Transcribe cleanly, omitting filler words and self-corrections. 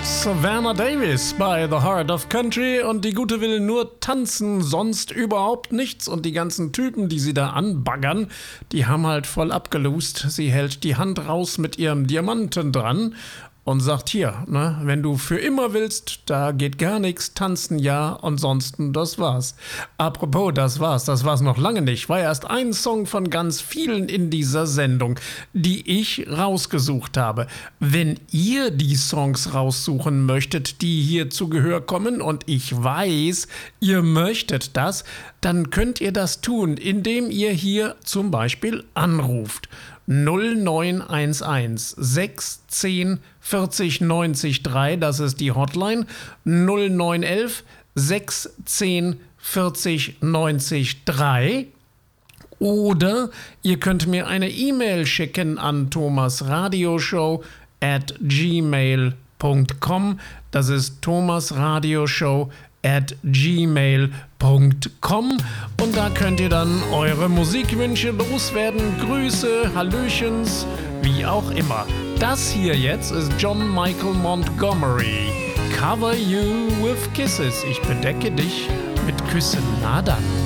Savannah Davis bei The Heart of Country und die Gute will nur tanzen, sonst überhaupt nichts und die ganzen Typen, die sie da anbaggern, die haben halt voll abgelust. Sie hält die Hand raus mit ihrem Diamanten dran und sagt hier, ne, wenn du für immer willst, da geht gar nichts, tanzen ja, ansonsten das war's. Apropos, das war's noch lange nicht, war erst ein Song von ganz vielen in dieser Sendung, die ich rausgesucht habe. Wenn ihr die Songs raussuchen möchtet, die hier zu Gehör kommen und ich weiß, ihr möchtet das, dann könnt ihr das tun, indem ihr hier zum Beispiel anruft. 0911 610 40 90 3, das ist die Hotline. 0911 610 40 90 3. Oder ihr könnt mir eine E-Mail schicken an thomasradioshow@gmail.com. Das ist thomasradioshow@gmail.com und da könnt ihr dann eure Musikwünsche loswerden, Grüße, Hallöchens, wie auch immer. Das hier jetzt ist John Michael Montgomery. Cover You with Kisses. Ich bedecke dich mit Küssen. Na dann.